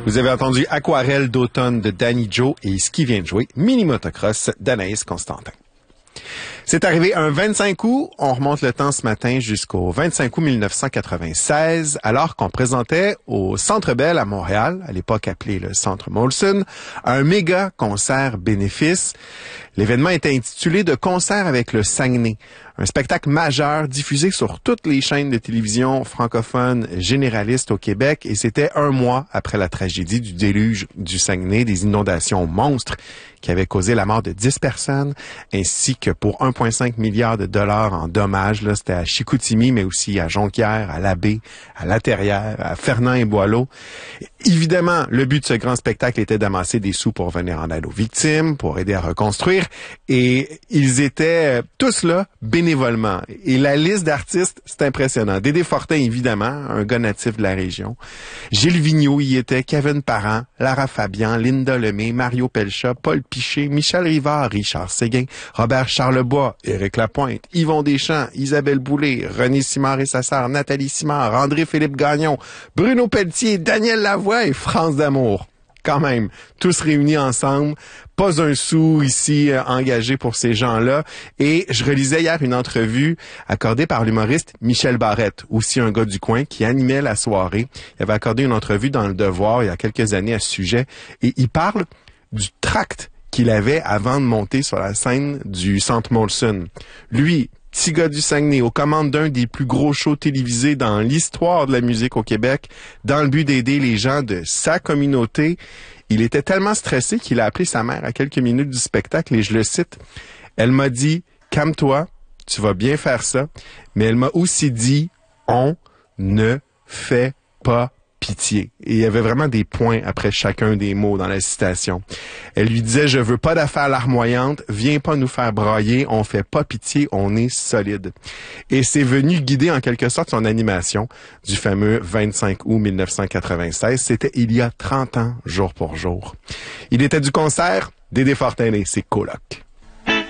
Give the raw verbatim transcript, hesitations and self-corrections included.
Vous avez entendu Aquarelle d'automne de Danny Joe et ce qui vient de jouer Mini Motocross d'Anaïs Constantin. C'est arrivé un vingt-cinq août, on remonte le temps ce matin jusqu'au vingt-cinq août mille neuf cent quatre-vingt-seize, alors qu'on présentait au Centre Bell à Montréal, à l'époque appelé le Centre Molson, un méga concert bénéfice. L'événement était intitulé de Concert avec le Saguenay, un spectacle majeur diffusé sur toutes les chaînes de télévision francophones généralistes au Québec, et c'était un mois après la tragédie du déluge du Saguenay, des inondations monstres qui avaient causé la mort de dix personnes, ainsi que pour un virgule cinq milliard de dollars en dommages. Là, c'était à Chicoutimi, mais aussi à Jonquière, à Labbé, à La-Terrière, à Fernand-et-Boileau. Évidemment, le but de ce grand spectacle était d'amasser des sous pour venir en aide aux victimes, pour aider à reconstruire, et ils étaient tous là bénévolement. Et la liste d'artistes, c'est impressionnant. Dédé Fortin, évidemment, un gars natif de la région. Gilles Vigneault y était, Kevin Parent, Lara Fabian, Linda Lemay, Mario Pelcha, Paul Piché, Michel Rivard, Richard Séguin, Robert Charlebois, Éric Lapointe, Yvon Deschamps, Isabelle Boulay, René Simard et sa sœur, Nathalie Simard, André-Philippe Gagnon, Bruno Pelletier, Daniel Lavoie et France D'Amour. Quand même, tous réunis ensemble, pas un sou ici euh, engagé pour ces gens-là. Et je relisais hier une entrevue accordée par l'humoriste Michel Barrette, aussi un gars du coin, qui animait la soirée. Il avait accordé une entrevue dans Le Devoir il y a quelques années à ce sujet, et il parle du tract qu'il avait avant de monter sur la scène du Centre Molson. Lui, petit gars du Saguenay, aux commandes d'un des plus gros shows télévisés dans l'histoire de la musique au Québec, dans le but d'aider les gens de sa communauté, il était tellement stressé qu'il a appelé sa mère à quelques minutes du spectacle, et je le cite, « Elle m'a dit, calme-toi, tu vas bien faire ça », mais elle m'a aussi dit, « On ne fait pas pitié ». Et il y avait vraiment des points après chacun des mots dans la citation. Elle lui disait, je veux pas d'affaires larmoyantes, viens pas nous faire brailler, on fait pas pitié, on est solide. Et c'est venu guider en quelque sorte son animation du fameux vingt-cinq août mille neuf cent quatre-vingt-seize. C'était il y a trente ans, jour pour jour. Il était du concert Dédé Fortin et ses colocs.